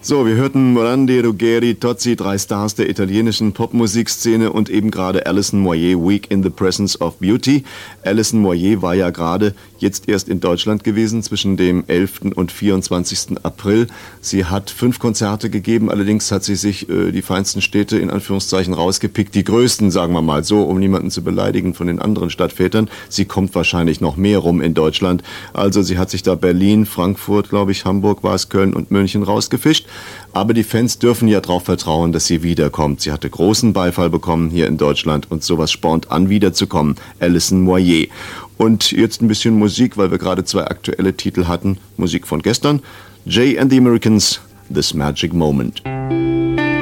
So, wir hörten Morandi, Ruggeri, Tozzi, 3 Stars der italienischen Popmusikszene und eben gerade Alison Moyet, Week in the Presence of Beauty. Alison Moyet war ja gerade jetzt erst in Deutschland gewesen, zwischen dem 11. und 24. April. Sie hat 5 Konzerte gegeben, allerdings hat sie sich die feinsten Städte in Anführungszeichen rausgepickt, die größten, sagen wir mal so, um niemanden zu beleidigen von den anderen Stadtvätern. Sie kommt wahrscheinlich noch mehr rum in Deutschland. Also sie hat sich da Berlin, Frankfurt, glaube ich, Hamburg war es, Köln und München rausgefischt. Aber die Fans dürfen ja darauf vertrauen, dass sie wiederkommt. Sie hatte großen Beifall bekommen hier in Deutschland und sowas spornt an, wiederzukommen. Alison Moyet. Und jetzt ein bisschen Musik, weil wir gerade 2 aktuelle Titel hatten. Musik von gestern. Jay and the Americans, This Magic Moment.